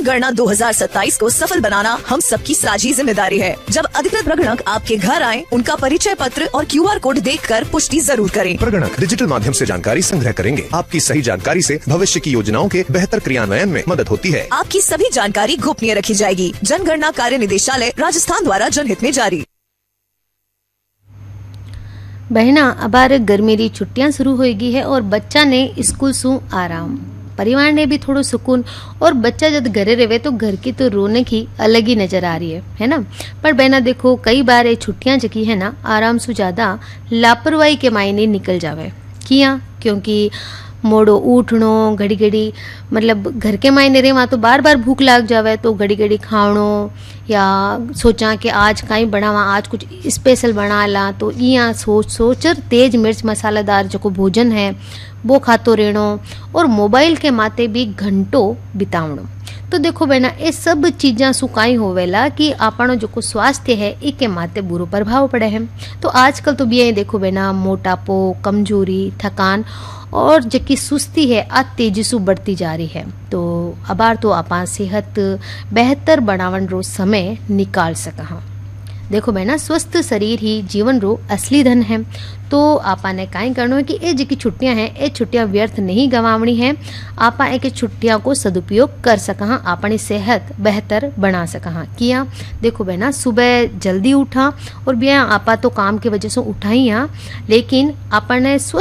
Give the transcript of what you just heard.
जनगणना 2027 को सफल बनाना हम सबकी साझी जिम्मेदारी है। जब अधिकृत प्रगणक आपके घर आए, उनका परिचय पत्र और QR कोड देखकर पुष्टि जरूर करें। प्रगणक डिजिटल माध्यम से जानकारी संग्रह करेंगे। आपकी सही जानकारी से भविष्य की योजनाओं के बेहतर क्रियान्वयन में मदद होती है। आपकी सभी जानकारी गोपनीय रखी जाएगी। जनगणना कार्य निदेशालय राजस्थान द्वारा जनहित में जारी। बहना अबार गर्मी री छुट्टियां शुरू होगी है और बच्चा ने स्कूल सु आराम, परिवार ने भी थोड़ा सुकून। और बच्चा जब घरे रहे तो घर की तो रौनक ही अलग ही नजर आ रही है ना। पर बहना देखो, कई बार ये छुट्टियां जकी है ना, आराम से ज्यादा लापरवाही के मायने निकल जावे। किया? क्योंकि मोड़ो उठनो, घड़ी घड़ी मतलब घर के मायने रे वहाँ तो बार बार भूख लाग जावे तो घड़ी घड़ी खावणो, या सोचा कि आज कहीं बनावा, आज कुछ स्पेशल बना ला, तो यहाँ सोचर तेज मिर्च मसालेदार जो भोजन है वो खातो रहनो और मोबाइल के माते भी घंटों बितावणो। तो देखो बहना, ये सब चीज़ा सुकाई होवेला कि आपनो जो स्वास्थ्य है इके माते बुरो प्रभाव पड़े है। तो आजकल तो भी यही देखो बहना, मोटापो, कमजोरी, थकान और जकी सुस्ती है आज तेजी से बढ़ती जा रही है। तो अबार तो आपा सेहत बेहतर बनावन रो समय निकाल सका। देखो बहना, स्वस्थ शरीर ही जीवन रो असली धन है। तो आपा ने काई करना है कि ये जी छुट्टियां हैं, ये छुट्टियां व्यर्थ नहीं गंवावनी है। आपा एक छुट्टियां को सदुपयोग कर सका, अपनी सेहत बेहतर बना सका। किया? देखो बहना, सुबह जल्दी उठा और बिया आपा तो काम की वजह से उठा ही, लेकिन आपने